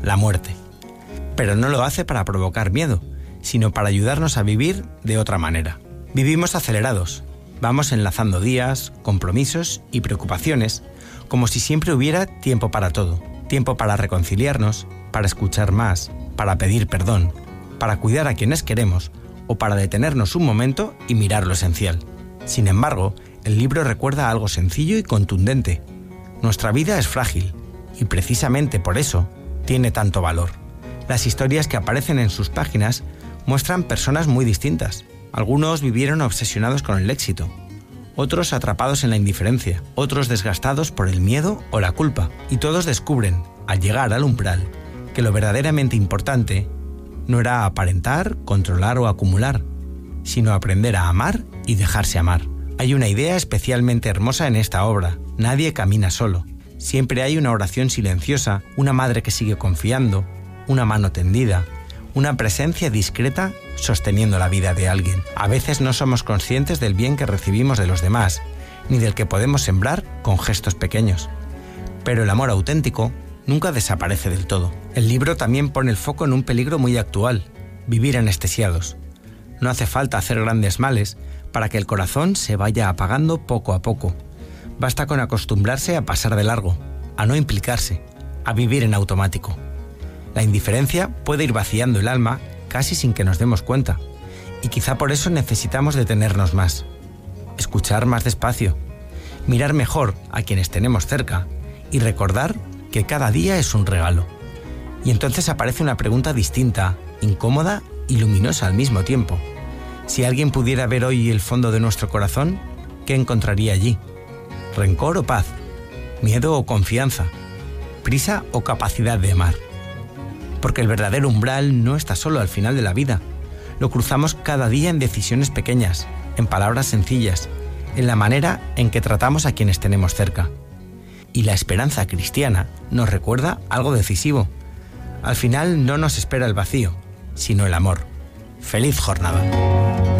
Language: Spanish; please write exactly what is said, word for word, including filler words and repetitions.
la muerte. Pero no lo hace para provocar miedo, sino para ayudarnos a vivir de otra manera. Vivimos acelerados, vamos enlazando días, compromisos y preocupaciones, como si siempre hubiera tiempo para todo. Tiempo para reconciliarnos, para escuchar más, para pedir perdón, para cuidar a quienes queremos o para detenernos un momento y mirar lo esencial. Sin embargo, el libro recuerda algo sencillo y contundente. Nuestra vida es frágil y precisamente por eso tiene tanto valor. Las historias que aparecen en sus páginas muestran personas muy distintas. Algunos vivieron obsesionados con el éxito, otros atrapados en la indiferencia, otros desgastados por el miedo o la culpa. Y todos descubren, al llegar al umbral, que lo verdaderamente importante no era aparentar, controlar o acumular, sino aprender a amar y dejarse amar. Hay una idea especialmente hermosa en esta obra: nadie camina solo. Siempre hay una oración silenciosa, una madre que sigue confiando, una mano tendida, una presencia discreta sosteniendo la vida de alguien. A veces no somos conscientes del bien que recibimos de los demás, ni del que podemos sembrar con gestos pequeños. Pero el amor auténtico nunca desaparece del todo. El libro también pone el foco en un peligro muy actual: vivir anestesiados. No hace falta hacer grandes males para que el corazón se vaya apagando poco a poco. Basta con acostumbrarse a pasar de largo, a no implicarse, a vivir en automático. La indiferencia puede ir vaciando el alma casi sin que nos demos cuenta, y quizá por eso necesitamos detenernos más, escuchar más despacio, mirar mejor a quienes tenemos cerca y recordar que cada día es un regalo. Y entonces aparece una pregunta distinta, incómoda y luminosa al mismo tiempo. Si alguien pudiera ver hoy el fondo de nuestro corazón, ¿qué encontraría allí? ¿Rencor o paz? ¿Miedo o confianza? ¿Prisa o capacidad de amar? Porque el verdadero umbral no está solo al final de la vida. Lo cruzamos cada día en decisiones pequeñas, en palabras sencillas, en la manera en que tratamos a quienes tenemos cerca. Y la esperanza cristiana nos recuerda algo decisivo. Al final no nos espera el vacío, sino el amor. ¡Feliz jornada!